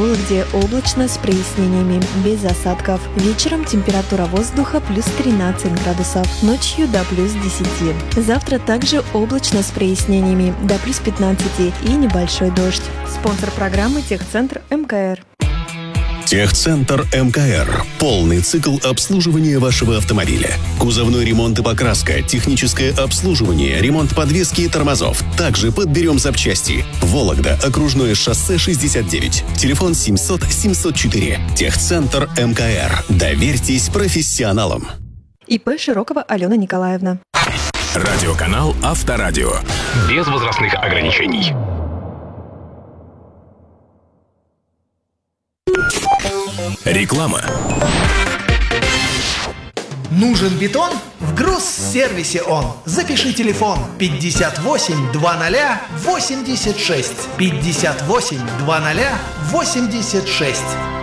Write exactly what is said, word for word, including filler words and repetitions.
Вологде облачно с прояснениями, без осадков. Вечером температура воздуха плюс тринадцать градусов, ночью до плюс десять. Завтра также облачно с прояснениями, до плюс пятнадцать и небольшой дождь. Спонсор программы «Техцентр МКР». Техцентр МКР. Полный цикл обслуживания вашего автомобиля. Кузовной ремонт и покраска, техническое обслуживание, ремонт подвески и тормозов. Также подберем запчасти. Вологда, окружное шоссе шестьдесят девять. Телефон семьсот семьсот четыре. Техцентр МКР. Доверьтесь профессионалам. ИП Широкова Алена Николаевна. Радиоканал Авторадио. Без возрастных ограничений. Реклама. Нужен бетон? В Грузсервисе он. Запиши телефон пятьдесят восемь двадцать восемьдесят шесть. пятьдесят восемь двадцать восемьдесят шесть.